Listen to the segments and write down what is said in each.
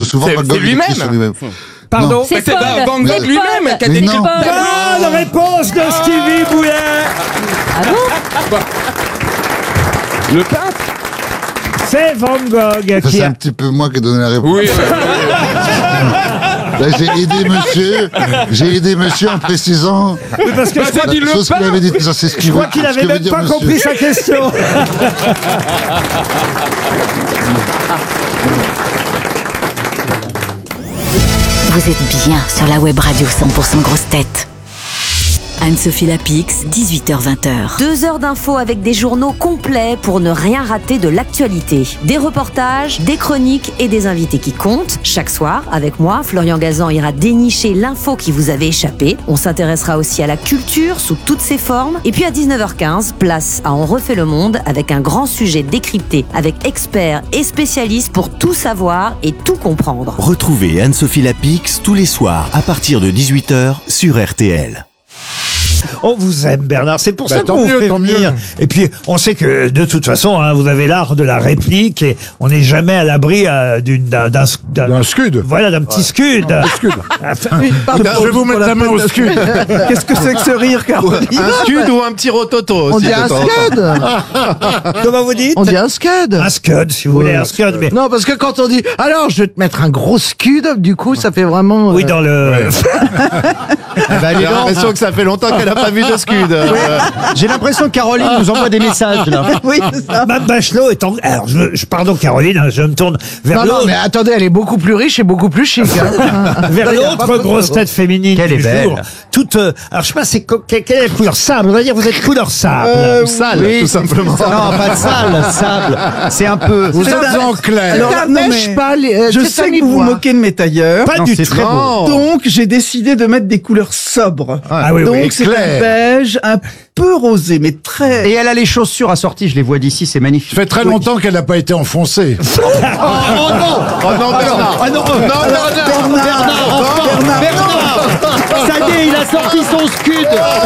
souvent C'est Van Gogh lui-même. écrit sur lui-même. Pardon. Mais c'est Van Gogh Mais- lui-même qui a Mais décrit non. le tableau. Bonne réponse de Stevie Boulet. Ah bon? Le peintre. C'est Van Gogh Ça, qui c'est a... un petit peu moi qui ai donné la réponse. Oui. Là, j'ai aidé monsieur en précisant Oui, parce que je crois, dit le chose qu'il avait dit. Ça, c'est ce je crois qu'il avait même pas compris sa question. Vous êtes bien sur la web radio 100% grosse tête. Anne-Sophie Lapix, 18h-20h. 2 heures d'infos avec des journaux complets pour ne rien rater de l'actualité. Des reportages, des chroniques et des invités qui comptent. Chaque soir, avec moi, Florian Gazan ira dénicher l'info qui vous avait échappé. On s'intéressera aussi à la culture sous toutes ses formes. Et puis à 19h15, place à On refait le monde avec un grand sujet décrypté avec experts et spécialistes pour tout savoir et tout comprendre. Retrouvez Anne-Sophie Lapix tous les soirs à partir de 18h sur RTL. On vous aime, Bernard. C'est pour ça tant qu'on vous mieux, fait tant venir. mieux. Et puis, on sait que de toute façon, hein, vous avez l'art de la réplique et on n'est jamais à l'abri d'un scud. Voilà, d'un petit scud. Je vais vous mettre la main au scud. Qu'est-ce que c'est que ce rire, Caroline? Un scud ou un petit rototo On aussi dit de un temps en temps. scud. Comment vous dites? On dit un scud. Un scud, si vous voulez, un scud. Mais Non, parce que quand on dit alors je vais te mettre un gros scud, du coup ça fait vraiment. oui, dans le. J'ai l'impression que ça fait longtemps qu'elle n'a pas vu de scud. J'ai l'impression que Caroline nous envoie des messages là. Oui, c'est ça. Mme Bachelot est en. Alors, pardon, Caroline, hein, je me tourne vers Non, non, l'autre. mais attendez, elle est beaucoup plus riche et beaucoup plus chic. Hein. Vers Il y a pas l'autre photo. grosse tête féminine Qu'elle du est belle. jour. Toute, alors je sais pas, quelle est la couleur sable? On va dire que vous êtes couleur sable. Sale, Oui, tout simplement. Non, pas de sable. C'est un peu. Vous êtes en clair. Alors, Alors, non, non, mais mais pas je sais que vous vous moquez de mes tailleurs. Pas Non, du c'est tout. très beau. Donc, j'ai décidé de mettre des couleurs sobres. Ah oui, Donc, oui. c'est clair. un beige, un peu rosé, mais très... Et elle a les chaussures assorties, je les vois d'ici, c'est magnifique. Ça fait très longtemps qu'elle n'a pas été enfoncée. Oh non, Bernard. Ah non, Bernard, ça y est, il a sorti son scud.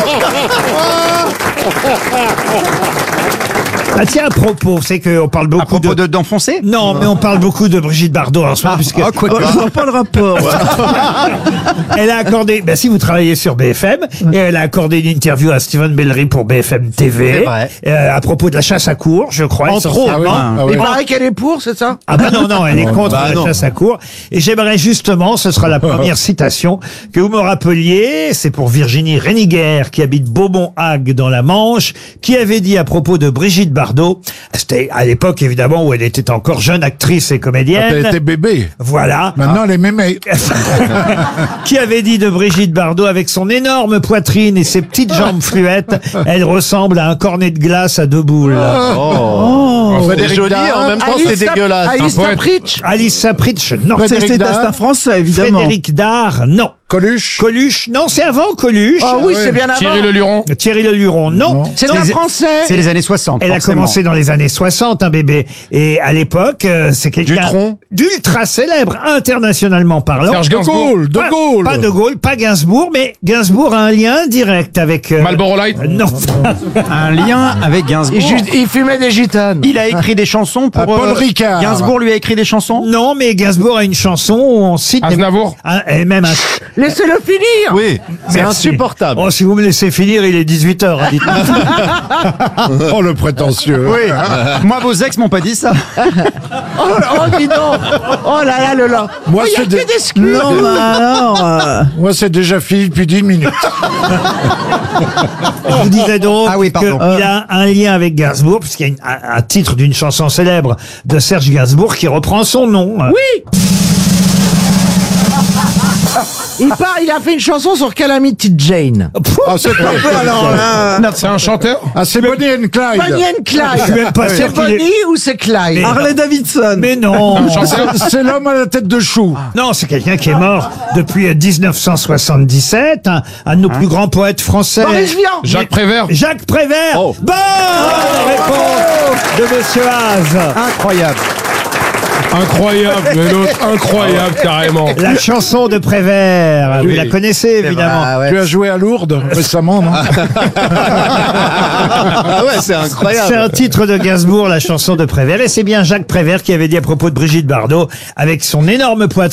Ah tiens, à propos, c'est qu'on parle beaucoup À propos d'enfoncer. Non, mais on parle beaucoup de Brigitte Bardot en ce moment, puisque Oh, je vois pas le rapport. elle a accordé, si vous travaillez sur BFM, et elle a accordé une interview à Steven Bellery pour BFM TV, C'est vrai. à propos de la chasse à courre, je crois. Entre autres. essentiellement. Ah oui. Il paraît qu'elle est pour, c'est ça? Ah bah non, elle est contre Bah la non. chasse à courre. Et j'aimerais justement, ce sera la première citation, que vous me rappeliez, c'est pour Virginie Réniger, qui habite Beaumont-Hague dans la Manche, qui avait dit à propos de Brigitte Bardot, c'était à l'époque évidemment où elle était encore jeune actrice et Elle comédienne, était bébé. voilà, Maintenant, elle est mémé. qui avait dit de Brigitte Bardot, avec son énorme poitrine et ses petites jambes fluettes, elle ressemble à un cornet de glace à 2 boules. C'est joli, en même temps c'est dégueulasse. Alice Sapritch. Alice Sapritch, non. C'est un français, évidemment. Frédéric Dard, non. Coluche. Coluche, non, c'est avant Coluche. Ah oui, c'est bien avant. Thierry Le Luron. Thierry Le Luron, non. C'est un français. C'est les années 60. Elle a forcément. commencé dans les années 60, un bébé. Et à l'époque, c'est quelqu'un Dutronc. d'ultra célèbre, internationalement parlant. Serge De Gainsbourg. Gaulle. De Pas- Gaulle. Pas De Gaulle, pas Gainsbourg, mais Gainsbourg a un lien direct avec... Marlboro Light. Non. Un lien avec Gainsbourg. Il fumait des gitanes. Il a écrit des chansons pour. Paul Ricard. Gainsbourg lui a écrit des chansons. Non, mais Gainsbourg a une chanson où on cite... Aznavour. Et même un... Laissez-le finir. Oui, c'est Merci. insupportable. Oh, si vous me laissez finir, il est 18h. Oh, le prétentieux. Oui. Moi, vos ex m'ont pas dit ça. Oh, dis donc. Oh là là, le là. Moi, Il y a c'est des- que des excuses. Non, mais alors... Moi, c'est déjà fini depuis 10 minutes. Je vous disais donc Ah oui, pardon. qu'il a un lien avec Gainsbourg, puisqu'il y a un titre d'une chanson célèbre de Serge Gainsbourg qui reprend son nom. Oui. Il a fait une chanson sur Calamity Jane. Ah, c'est pas Alors là... C'est un chanteur. Ah, c'est Bonnie and Clyde. Bonnie and Clyde. Je suis même pas sûr C'est qu'il est- Bonnie ou c'est Clyde? Harley Davidson. Mais non, C'est l'homme à la tête de chou. non, c'est quelqu'un qui est mort depuis 1977, un de nos plus grands poètes français. Boris Vian. Jacques Prévert. Jacques Prévert. Oh. Bonne réponse de Monsieur Haas. Incroyable. Incroyable, mais l'autre, incroyable, carrément. La chanson de Prévert, vous la connaissez évidemment. Tu as joué à Lourdes récemment, non? Ah ouais, c'est incroyable. C'est un titre de Gainsbourg, la chanson de Prévert. Et c'est bien Jacques Prévert qui avait dit à propos de Brigitte Bardot, avec son énorme poitrine,